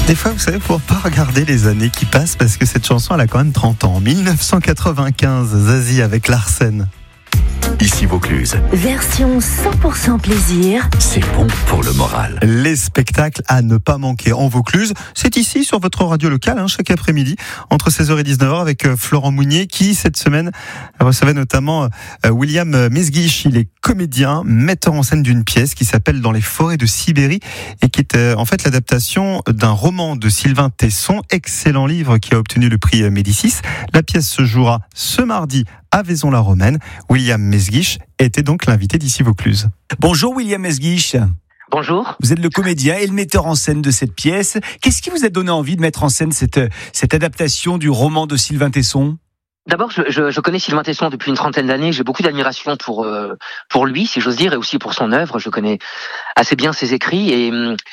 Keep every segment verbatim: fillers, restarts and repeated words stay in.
Des fois, vous savez, il ne faut pas regarder les années qui passent parce que cette chanson, elle a quand même trente ans. dix-neuf cent quatre-vingt-quinze, Zazie avec Larsen. Ici Vaucluse. Version cent pour cent plaisir. C'est bon pour le moral. Les spectacles à ne pas manquer en Vaucluse, c'est ici sur votre radio locale, hein, chaque après-midi, entre seize heures et dix-neuf heures, avec euh, Florent Mounier, qui cette semaine recevait notamment euh, William Mesguich. Il est comédien, metteur en scène d'une pièce qui s'appelle Dans les forêts de Sibérie et qui est euh, en fait l'adaptation d'un roman de Sylvain Tesson, excellent livre qui a obtenu le prix Médicis. La pièce se jouera ce mardi à Vaison-la-Romaine. William Mesguich était donc l'invité d'Ici Vaucluse. Bonjour William Mesguich. Bonjour. Vous êtes le comédien et le metteur en scène de cette pièce. Qu'est-ce qui vous a donné envie de mettre en scène cette, cette adaptation du roman de Sylvain Tesson ? D'abord, je, je, je connais Sylvain Tesson depuis une trentaine d'années. J'ai beaucoup d'admiration pour euh, pour lui, si j'ose dire, et aussi pour son œuvre. Je connais assez bien ses écrits et...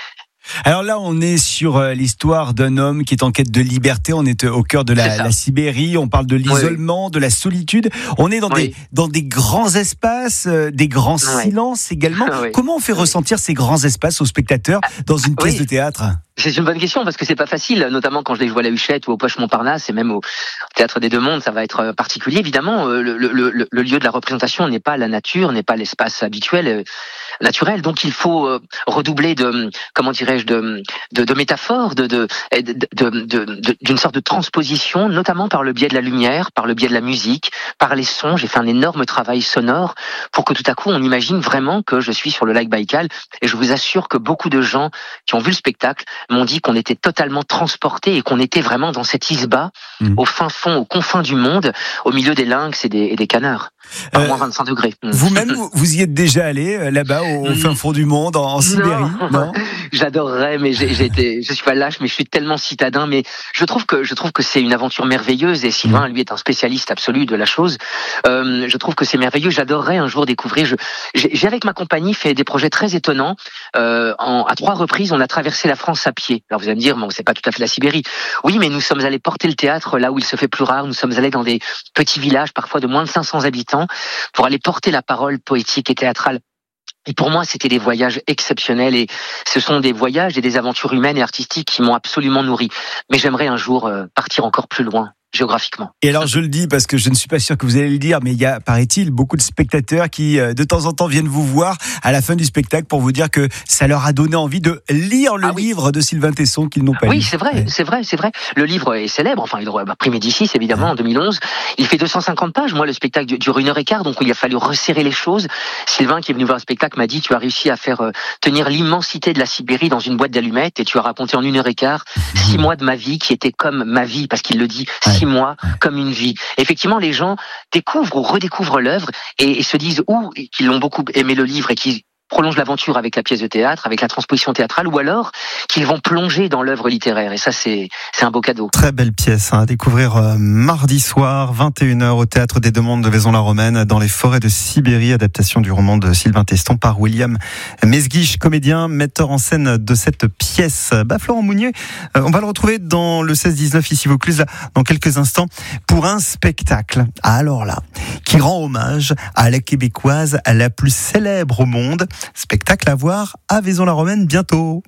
Alors là, on est sur l'histoire d'un homme qui est en quête de liberté. On est au cœur de la, la Sibérie. On parle de l'isolement, oui. de la solitude. On est dans oui. des dans des grands espaces, des grands oui. silences également. Oui. Comment on fait ressentir ces grands espaces aux spectateurs dans une pièce oui. de théâtre ? C'est une bonne question parce que c'est pas facile, notamment quand je les vois à la Huchette ou au Poche Montparnasse et même au Théâtre des Deux Mondes, ça va être particulier. Évidemment, le, le, le, le lieu de la représentation n'est pas la nature, n'est pas l'espace habituel, euh, naturel. Donc il faut euh, redoubler de, comment dirais-je, de, de, de métaphores, de, de, de, de, de, de, d'une sorte de transposition, notamment par le biais de la lumière, par le biais de la musique, par les sons. J'ai fait un énorme travail sonore pour que tout à coup on imagine vraiment que je suis sur le lac Baïkal. Et je vous assure que beaucoup de gens qui ont vu le spectacle m'ont dit qu'on était totalement transportés et qu'on était vraiment dans cette isba, mmh. au fin fond, aux confins du monde, au milieu des lynx et des, et des canards, à euh, moins vingt-cinq degrés. Mmh. Vous-même, vous, vous y êtes déjà allé là-bas, au, au fin fond du monde, en, en Sibérie, non, non J'adorerais, mais j'ai, j'ai été, je suis pas lâche, mais je suis tellement citadin. Mais je trouve que je trouve que c'est une aventure merveilleuse et Sylvain, lui, est un spécialiste absolu de la chose. Euh, je trouve que c'est merveilleux. J'adorerais un jour découvrir. Je, j'ai, j'ai avec ma compagnie fait des projets très étonnants. Euh, en, à trois reprises, on a traversé la France à pied. Alors vous allez me dire, bon, c'est pas tout à fait la Sibérie. Oui, mais nous sommes allés porter le théâtre là où il se fait plus rare. Nous sommes allés dans des petits villages, parfois de moins de cinq cents habitants, pour aller porter la parole poétique et théâtrale. Et pour moi, c'était des voyages exceptionnels et ce sont des voyages et des aventures humaines et artistiques qui m'ont absolument nourri. Mais j'aimerais un jour euh, partir encore plus loin. Géographiquement. Et alors je le dis parce que je ne suis pas sûr que vous allez le dire, mais il y a, paraît-il, beaucoup de spectateurs qui de temps en temps viennent vous voir à la fin du spectacle pour vous dire que ça leur a donné envie de lire le ah oui. livre de Sylvain Tesson qu'ils n'ont pas oui, lu. Oui, c'est vrai, ouais. c'est vrai, c'est vrai. Le livre est célèbre, enfin il a pris Médicis évidemment ouais. en deux mille onze. Il fait deux cent cinquante pages. Moi, le spectacle dure une heure et quart, donc il a fallu resserrer les choses. Sylvain, qui est venu voir le spectacle, m'a dit tu as réussi à faire euh, tenir l'immensité de la Sibérie dans une boîte d'allumettes et tu as raconté en une heure et quart mmh. six mois de ma vie qui étaient comme ma vie, parce qu'il le dit, ouais. six mois ouais. comme une vie. Effectivement, les gens découvrent ou redécouvrent l'œuvre et, et se disent ou qu'ils l'ont beaucoup aimé le livre et qu'ils prolongent l'aventure avec la pièce de théâtre, avec la transposition théâtrale, ou alors qu'ils vont plonger dans l'œuvre littéraire. Et ça, c'est, c'est un beau cadeau. Très belle pièce hein, à découvrir euh, mardi soir, vingt et une heures, au Théâtre des Deux Mondes de Vaison-la-Romaine, dans les forêts de Sibérie, adaptation du roman de Sylvain Tesson par William Mesguich, comédien, metteur en scène de cette pièce. Bah, Florent Mounier, euh, on va le retrouver dans le seize dix-neuf ici Vaucluse, là, dans quelques instants, pour un spectacle, alors là, qui rend hommage à la québécoise la plus célèbre au monde. Spectacle à voir à Vaison-la-Romaine bientôt.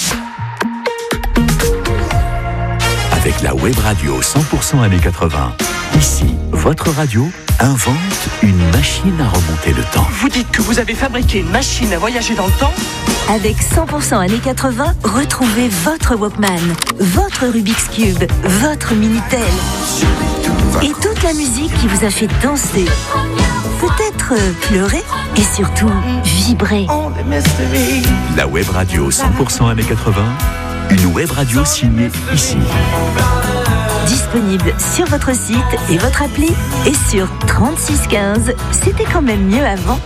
Avec la web radio cent pour cent années quatre-vingts, ici, votre radio invente une machine à remonter le temps. Vous dites que vous avez fabriqué une machine à voyager dans le temps ? Avec cent pour cent années quatre-vingts, retrouvez votre Walkman, votre Rubik's Cube, votre Minitel et toute la musique qui vous a fait danser, peut-être pleurer et surtout vibrer. La web radio cent pour cent années quatre-vingts, une web radio signée ici. Disponible sur votre site et votre appli et sur trente-six quinze. C'était quand même mieux avant.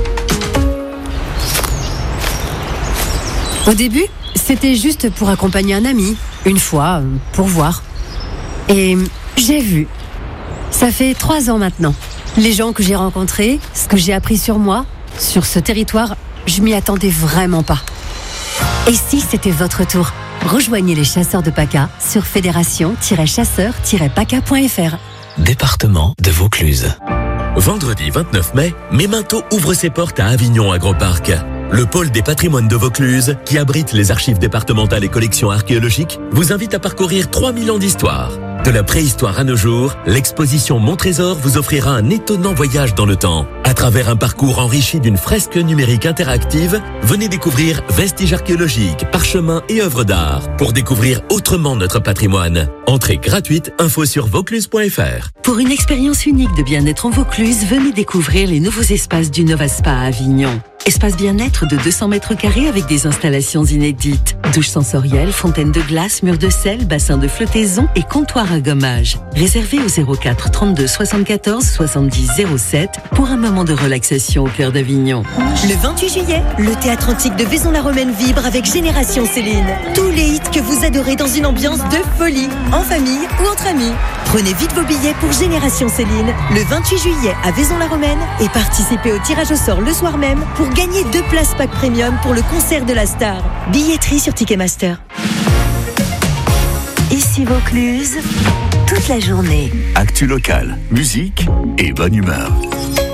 Au début, c'était juste pour accompagner un ami, une fois, pour voir. Et j'ai vu. Ça fait trois ans maintenant. Les gens que j'ai rencontrés, ce que j'ai appris sur moi, sur ce territoire, je m'y attendais vraiment pas. Et si c'était votre tour ? Rejoignez les chasseurs de P A C A sur fédération tiret chasseurs tiret p a c a point f r. Département de Vaucluse. Vendredi vingt-neuf mai, Memento ouvre ses portes à Avignon Agroparc. Le pôle des patrimoines de Vaucluse, qui abrite les archives départementales et collections archéologiques, vous invite à parcourir trois mille ans d'histoire. De la préhistoire à nos jours, l'exposition Mon Trésor vous offrira un étonnant voyage dans le temps. À travers un parcours enrichi d'une fresque numérique interactive, venez découvrir vestiges archéologiques, parchemins et œuvres d'art pour découvrir autrement notre patrimoine. Entrée gratuite, info sur vaucluse point f r. Pour une expérience unique de bien-être en Vaucluse, venez découvrir les nouveaux espaces du Nova Spa à Avignon. Espace bien-être de deux cents mètres carrés avec des installations inédites. Douche sensorielle, fontaine de glace, mur de sel, bassin de flottaison et comptoir à gommage. Réservé au zéro quatre trente-deux soixante-quatorze soixante-dix zéro sept pour un moment de relaxation au cœur d'Avignon. Le vingt-huit juillet, le théâtre antique de Vaison-la-Romaine vibre avec Génération Céline. Tous les hits que vous adorez dans une ambiance de folie, en famille ou entre amis. Prenez vite vos billets pour Génération Céline le vingt-huit juillet à Vaison-la-Romaine et participez au tirage au sort le soir même pour gagner deux places pack premium pour le concert de la star. Billetterie sur Ticketmaster. Ici Vaucluse, toute la journée. Actu locale, musique et bonne humeur.